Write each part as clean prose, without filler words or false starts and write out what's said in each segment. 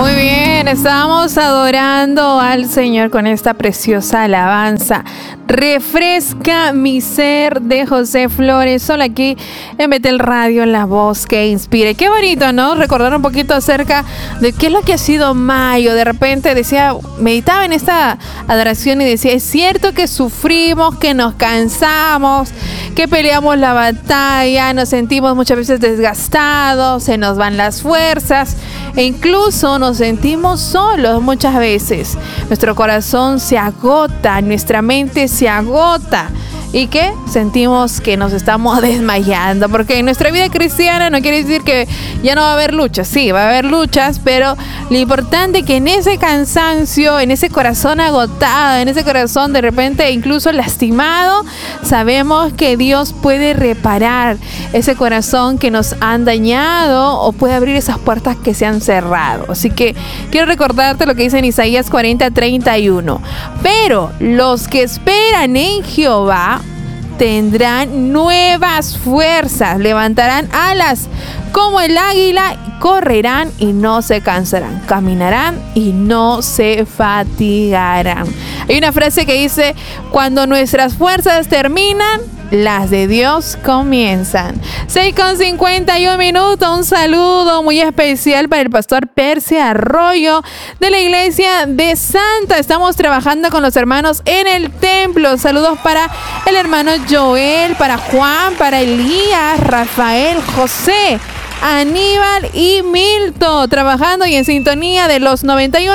Muy bien, estamos adorando al Señor con esta preciosa alabanza. Refresca mi ser, de José Flores, solo aquí en Betel Radio, la voz que inspire. Qué bonito, ¿no? Recordar un poquito acerca de qué es lo que ha sido mayo. De repente decía, meditaba en esta adoración y decía, es cierto que sufrimos, que nos cansamos, que peleamos la batalla, nos sentimos muchas veces desgastados, se nos van las fuerzas e incluso nos sentimos solos muchas veces. Nuestro corazón se agota, nuestra mente se agota. ¿Y qué? Sentimos que nos estamos desmayando, porque en nuestra vida cristiana no quiere decir que ya no va a haber luchas. Sí, va a haber luchas, pero lo importante es que en ese cansancio, en ese corazón agotado, en ese corazón de repente incluso lastimado, sabemos que Dios puede reparar ese corazón que nos han dañado o puede abrir esas puertas que se han cerrado. Así que quiero recordarte lo que dice en Isaías 40:31. Pero los que esperan en Jehová tendrán nuevas fuerzas, levantarán alas como el águila, correrán y no se cansarán, caminarán y no se fatigarán. Hay una frase que dice, cuando nuestras fuerzas terminan, las de Dios comienzan. 6:51. Un saludo muy especial para el pastor Percy Arroyo de la iglesia de Santa. Estamos trabajando con los hermanos en el templo. Saludos para el hermano Joel, para Juan, para Elías, Rafael, José, Aníbal y Milton, trabajando y en sintonía de los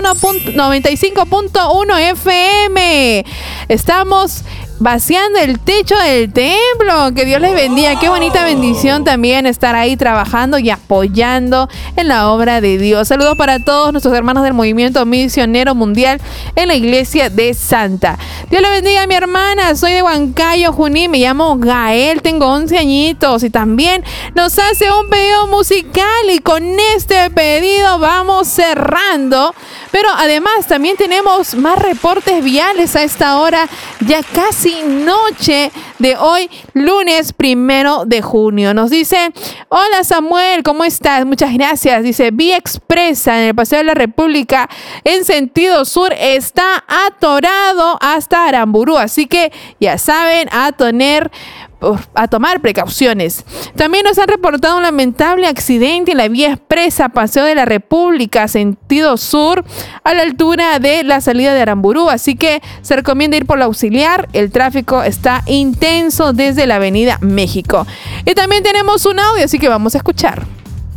95.1 FM. Estamos vaciando el techo del templo. Que Dios les bendiga. Qué bonita bendición también estar ahí trabajando y apoyando en la obra de Dios. Saludos para todos nuestros hermanos del movimiento misionero mundial en la iglesia de Santa. Dios le bendiga, mi hermana. Soy de Huancayo, Junín. Me llamo Gael. Tengo 11 añitos y también nos hace un pedido musical y con este pedido vamos cerrando. Pero además también tenemos más reportes viales a esta hora, ya casi noche de hoy, lunes 1 de junio. Nos dice, hola Samuel, ¿cómo estás? Muchas gracias. Dice, Vía Expresa en el Paseo de la República en sentido sur está atorado hasta Aramburú. Así que ya saben, a tomar precauciones. También nos han reportado un lamentable accidente en la Vía Expresa Paseo de la República sentido sur a la altura de la salida de Aramburú, así que se recomienda ir por la auxiliar. El tráfico está intenso desde la avenida México. Y también tenemos un audio, así que vamos a escuchar.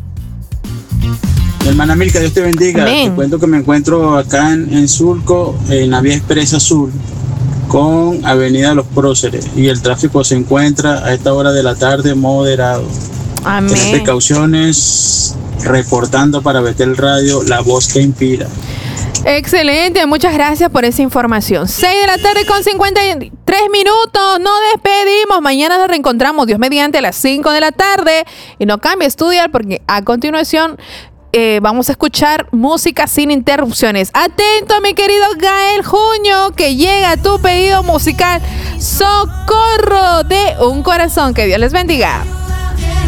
Hermana Milka, Dios te bendiga. Amén. Te cuento que me encuentro acá en Surco, en la Vía Expresa Sur, con Avenida Los Próceres, y el tráfico se encuentra a esta hora de la tarde moderado. Amén. Ten precauciones, reportando para Betel Radio, la voz que inspira. Excelente, muchas gracias por esa información. 6:53 minutos, nos despedimos. Mañana nos reencontramos, Dios mediante, a las 5 de la tarde. Y no cambie, estudiar, porque a continuación vamos a escuchar música sin interrupciones. Atento, mi querido Gael Junio, que llega tu pedido musical, Socorro de un Corazón. Que Dios les bendiga.